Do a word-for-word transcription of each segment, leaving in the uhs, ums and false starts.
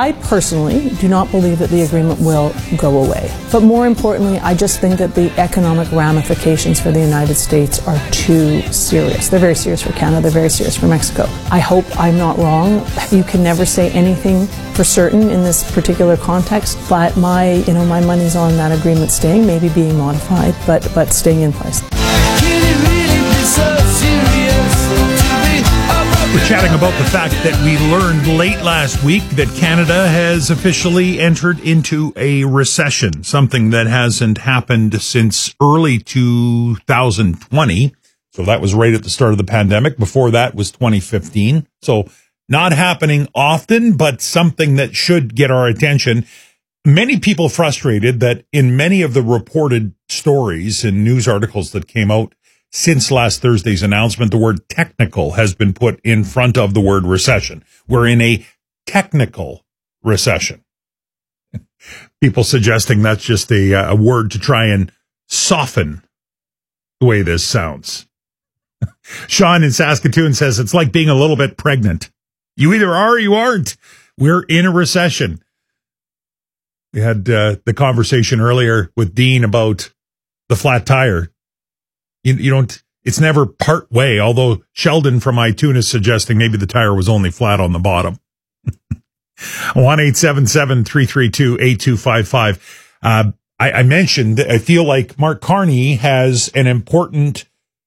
I personally do not believe that the agreement will go away. But more importantly, I just think that the economic ramifications for the United States are too serious. They're very serious for Canada. They're very serious for Mexico. I hope I'm not wrong. You can never say anything for certain in this particular context, but my, you know, my money's on that agreement staying, maybe being modified, but, but staying in place. We're chatting about the fact that we learned late last week that Canada has officially entered into a recession, something that hasn't happened since early two thousand twenty. So that was right at the start of the pandemic. Before that was twenty fifteen. So not happening often, but something that should get our attention. Many people frustrated that in many of the reported stories and news articles that came out since last Thursday's announcement, the word technical has been put in front of the word recession. We're in a technical recession. People suggesting that's just a, a word to try and soften the way this sounds. Sean in Saskatoon says it's like being a little bit pregnant. You either are or you aren't. We're in a recession. We had uh, the conversation earlier with Dean about the flat tire. You, you don't, it's never part way, although Sheldon from iTunes is suggesting maybe the tire was only flat on the bottom. one eight seven seven, three three two, eight two five five. Uh, I, I mentioned, I feel like Mark Carney has an important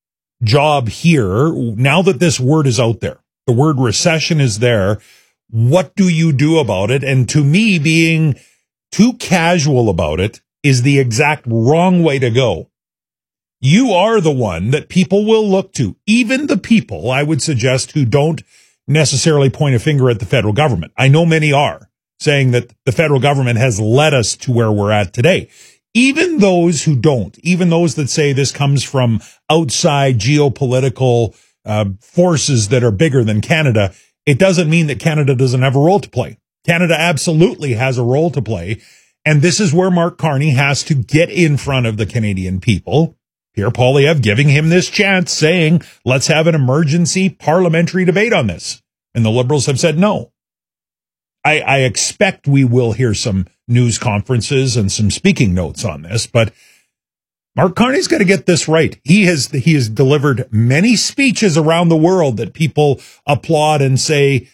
job here. Now that this word is out there, the word recession is there. What do you do about it? And to me, being too casual about it is the exact wrong way to go. You are the one that people will look to, even the people, I would suggest, who don't necessarily point a finger at the federal government. I know many are saying that the federal government has led us to where we're at today. Even those who don't, even those that say this comes from outside geopolitical uh, forces that are bigger than Canada, it doesn't mean that Canada doesn't have a role to play. Canada absolutely has a role to play. And this is where Mark Carney has to get in front of the Canadian people. Pierre Poilievre giving him this chance, saying, let's have an emergency parliamentary debate on this. And the Liberals have said no. I, I expect we will hear some news conferences and some speaking notes on this, but Mark Carney's got to get this right. He has, he has delivered many speeches around the world that people applaud and say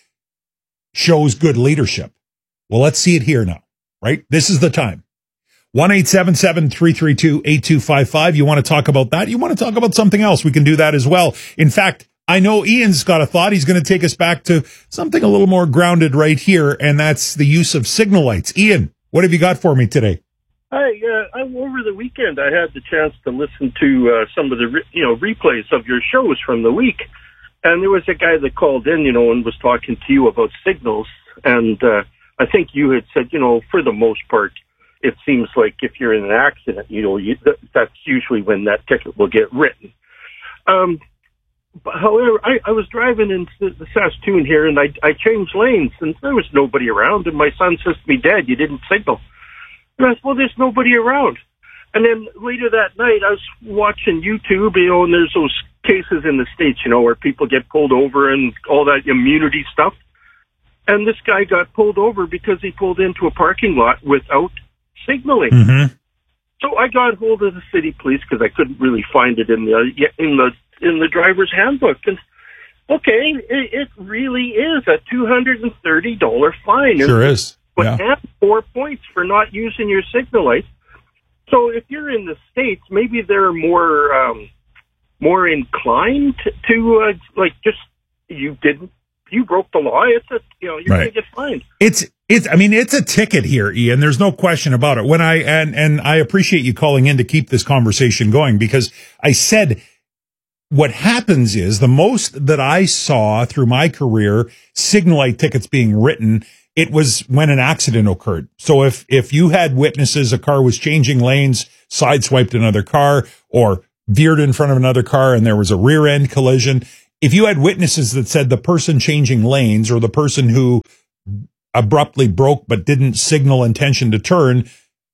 shows good leadership. Well, let's see it here now, right? This is the time. one eight seven seven, three three two, eight two five five. You want to talk about that? You want to talk about something else? We can do that as well. In fact, I know Ian's got a thought. He's going to take us back to something a little more grounded right here, and that's the use of signal lights. Ian, what have you got for me today? Hi. Uh, over the weekend, I had the chance to listen to uh, some of the re- you know replays of your shows from the week, and there was a guy that called in, you know, and was talking to you about signals, and uh, I think you had said, you know, for the most part, it seems like if you're in an accident, you know, you, th- that's usually when that ticket will get written. Um, but however, I, I was driving into the Saskatoon here, and I, I changed lanes, and there was nobody around. And my son says to me, "Dad, you didn't signal." And I said, "Well, there's nobody around." And then later that night, I was watching YouTube, you know, and there's those cases in the States, you know, where people get pulled over and all that immunity stuff. And this guy got pulled over because he pulled into a parking lot without signaling. Mm-hmm. So I got hold of the city police because I couldn't really find it in the in the in the driver's handbook. And okay, it, it really is a two hundred and thirty dollar fine. Sure is. But Yeah. and four points for not using your signal lights. So if you're in the States, maybe they're more um, more inclined to, to uh, like just you didn't. You broke the law. It's a, you know, you're Right. going to get fined. It's, it's, I mean, it's a ticket here, Ian. There's no question about it. When I, and, and I appreciate you calling in to keep this conversation going, because I said what happens is the most that I saw through my career, signal light tickets being written, it was when an accident occurred. So if, if you had witnesses, a car was changing lanes, sideswiped another car, or veered in front of another car and there was a rear end collision, if you had witnesses that said the person changing lanes or the person who abruptly broke but didn't signal intention to turn,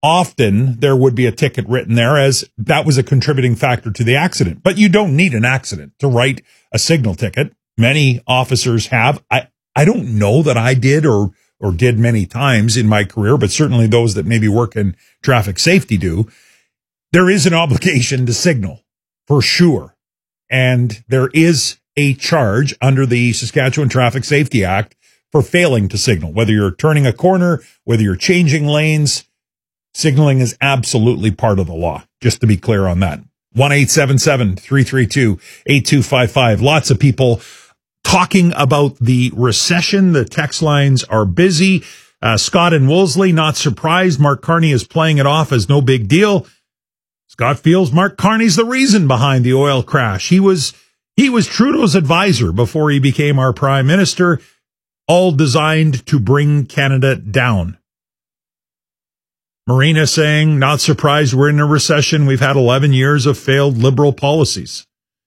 often there would be a ticket written there as that was a contributing factor to the accident. But you don't need an accident to write a signal ticket. Many officers have. I, I don't know that I did or or did many times in my career, but certainly those that maybe work in traffic safety do, there is an obligation to signal for sure. And there is a charge under the Saskatchewan Traffic Safety Act for failing to signal, whether you're turning a corner, whether you're changing lanes. Signaling is absolutely part of the law, just to be clear on that. one eight seven seven, three three two, eight two five five. Lots of people talking about the recession. The text lines are busy. Uh, Scott and Wolseley, not surprised. Mark Carney is playing it off as no big deal. Scott feels Mark Carney's the reason behind the oil crash. He was, he was Trudeau's advisor before he became our prime minister, all designed to bring Canada down. Marina saying, not surprised we're in a recession. We've had eleven years of failed liberal policies.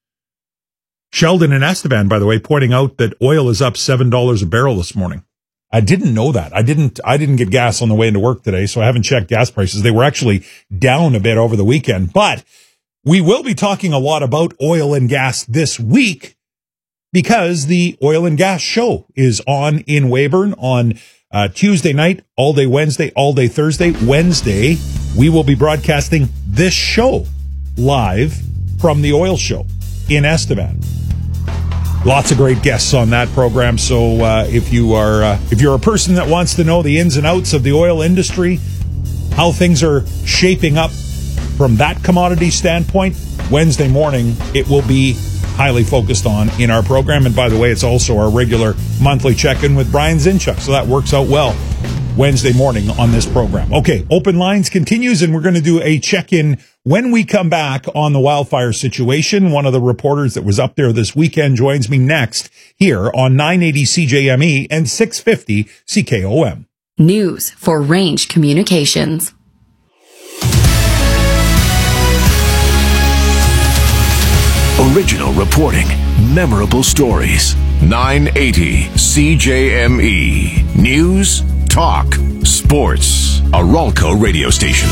Sheldon and Estevan, by the way, pointing out that oil is up seven dollars a barrel this morning. I didn't know that. I didn't, I didn't get gas on the way into work today, so I haven't checked gas prices. They were actually down a bit over the weekend, but we will be talking a lot about oil and gas this week because the oil and gas show is on in Weyburn on Uh, Tuesday night, all day Wednesday, all day Thursday. Wednesday, we will be broadcasting this show live from the oil show in Estevan. Lots of great guests on that program. So uh, if you are uh, if you're a person that wants to know the ins and outs of the oil industry, how things are shaping up from that commodity standpoint, Wednesday morning it will be highly focused on in our program. And by the way, it's also our regular monthly check-in with Brian Zinchuk. So that works out well Wednesday morning on this program. Okay, Open Lines continues, and we're going to do a check-in when we come back on the wildfire situation. One of the reporters that was up there this weekend joins me next here on nine eighty C J M E and six fifty C K O M. News for Range Communications. Original reporting, memorable stories. nine eighty C J M E. News, talk, sports. A Ralco radio station.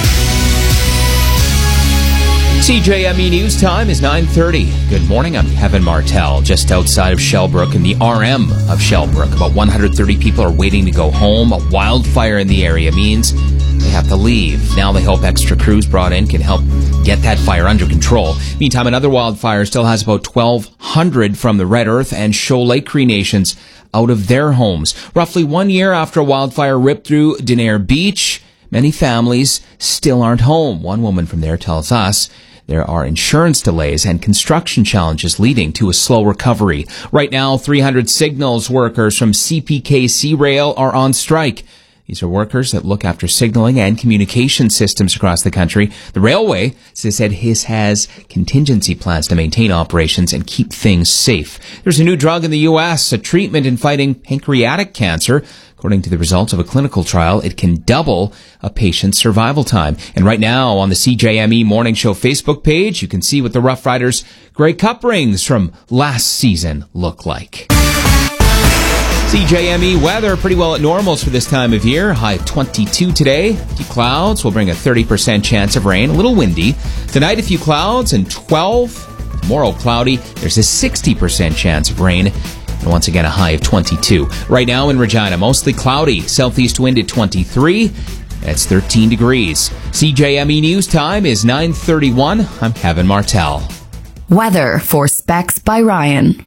C J M E News time is nine thirty. Good morning, I'm Kevin Martell, just outside of Shellbrook in the R M of Shellbrook. About one hundred thirty people are waiting to go home. A wildfire in the area means they have to leave. Now they hope extra crews brought in can help get that fire under control. Meantime, another wildfire still has about twelve hundred from the Red Earth and Shoal Lake Cree Nations out of their homes. Roughly one year after a wildfire ripped through Denair Beach, many families still aren't home. One woman from there tells us there are insurance delays and construction challenges leading to a slow recovery. Right now, three hundred signals workers from C P K C Rail are on strike. These are workers that look after signaling and communication systems across the country. The railway said his has contingency plans to maintain operations and keep things safe. There's a new drug in the U S, a treatment in fighting pancreatic cancer. According to the results of a clinical trial, it can double a patient's survival time. And right now on the C J M E Morning Show Facebook page, you can see what the Rough Riders' Grey Cup rings from last season look like. C J M E weather pretty well at normals for this time of year. High of twenty-two today. A few clouds will bring a thirty percent chance of rain. A little windy. Tonight, a few clouds and twelve. Tomorrow, cloudy. There's a sixty percent chance of rain. And once again, a high of twenty-two. Right now in Regina, mostly cloudy. Southeast wind at twenty-three. That's thirteen degrees. C J M E News time is nine thirty-one. I'm Kevin Martell. Weather for Specs by Ryan.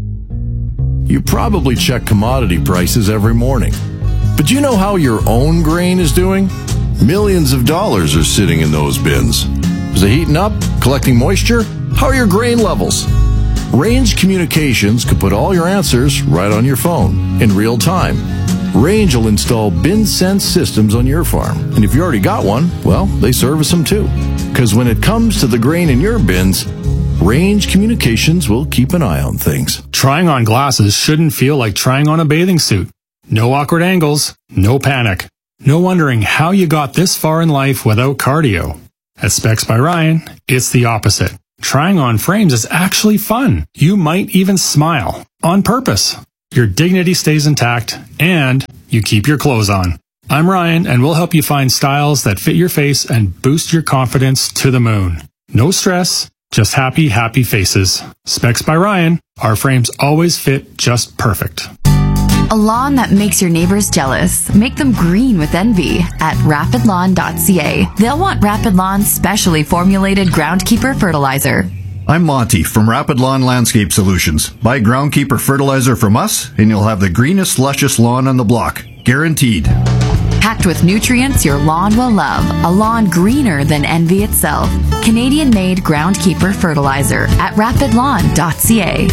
You probably check commodity prices every morning. But do you know how your own grain is doing? Millions of dollars are sitting in those bins. Is it heating up? Collecting moisture? How are your grain levels? Range Communications could put all your answers right on your phone in real time. Range will install bin sense systems on your farm. And if you already got one, well, they service them too. Because when it comes to the grain in your bins, Range Communications will keep an eye on things. Trying on glasses shouldn't feel like trying on a bathing suit. No awkward angles, no panic. No wondering how you got this far in life without cardio. At Specs by Ryan, it's the opposite. Trying on frames is actually fun. You might even smile. On purpose. Your dignity stays intact, and you keep your clothes on. I'm Ryan, and we'll help you find styles that fit your face and boost your confidence to the moon. No stress. Just happy, happy faces. Specs by Ryan. Our frames always fit just perfect. A lawn that makes your neighbors jealous. Make them green with envy at rapid lawn dot c a. They'll want Rapid Lawn's specially formulated Groundkeeper fertilizer. I'm Monty from Rapid Lawn Landscape Solutions. Buy Groundkeeper fertilizer from us, and you'll have the greenest, luscious lawn on the block. Guaranteed. Packed with nutrients your lawn will love. A lawn greener than envy itself. Canadian-made Groundkeeper fertilizer at rapid lawn dot c a.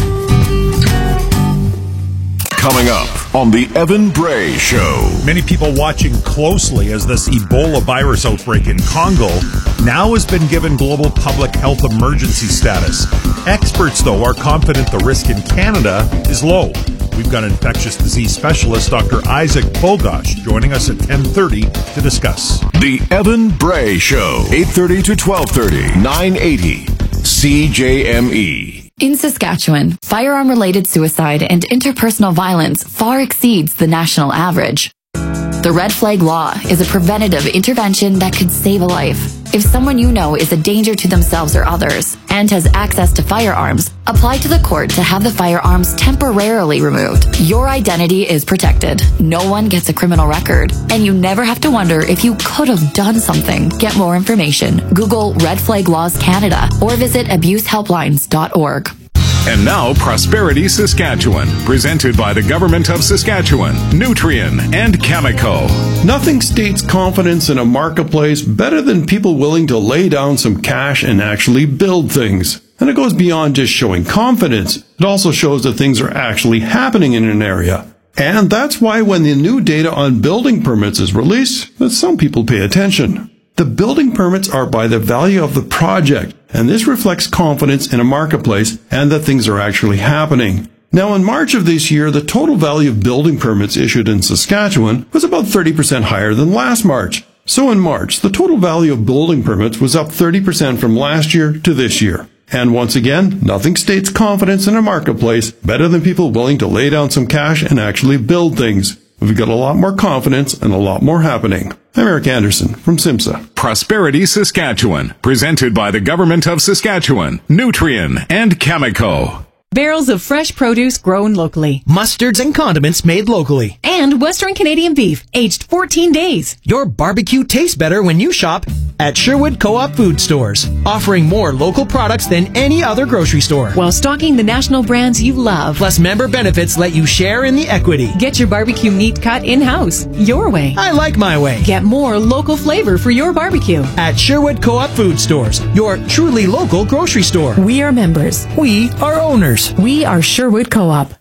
Coming up on the Evan Bray Show. Many people watching closely as this Ebola virus outbreak in Congo now has been given global public health emergency status. Experts, though, are confident the risk in Canada is low. We've got infectious disease specialist Doctor Isaac Bogosh joining us at ten thirty to discuss. The Evan Bray Show, eight thirty to twelve thirty, nine eighty C J M E. In Saskatchewan, firearm-related suicide and interpersonal violence far exceeds the national average. The Red Flag Law is a preventative intervention that could save a life. If someone you know is a danger to themselves or others and has access to firearms, apply to the court to have the firearms temporarily removed. Your identity is protected. No one gets a criminal record, and you never have to wonder if you could have done something. Get more information. Google Red Flag Laws Canada or visit abuse helplines dot org. And now, Prosperity Saskatchewan, presented by the Government of Saskatchewan, Nutrien, and Cameco. Nothing states confidence in a marketplace better than people willing to lay down some cash and actually build things. And it goes beyond just showing confidence. It also shows that things are actually happening in an area. And that's why when the new data on building permits is released, that some people pay attention. The building permits are by the value of the project, and this reflects confidence in a marketplace and that things are actually happening. Now, in March of this year, the total value of building permits issued in Saskatchewan was about thirty percent higher than last March. So in March, the total value of building permits was up thirty percent from last year to this year. And once again, nothing states confidence in a marketplace better than people willing to lay down some cash and actually build things. We've got a lot more confidence and a lot more happening. I'm Eric Anderson from SIMSA. Prosperity Saskatchewan, presented by the Government of Saskatchewan, Nutrien, and Cameco. Barrels of fresh produce grown locally. Mustards and condiments made locally. And Western Canadian beef, aged fourteen days. Your barbecue tastes better when you shop at Sherwood Co-op Food Stores, offering more local products than any other grocery store. While stocking the national brands you love. Plus member benefits let you share in the equity. Get your barbecue meat cut in-house, your way. I like my way. Get more local flavor for your barbecue. At Sherwood Co-op Food Stores, your truly local grocery store. We are members. We are owners. We are Sherwood Co-op.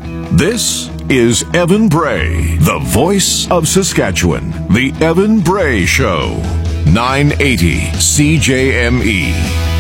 This is Evan Bray, the voice of Saskatchewan. The Evan Bray Show, nine eighty C J M E.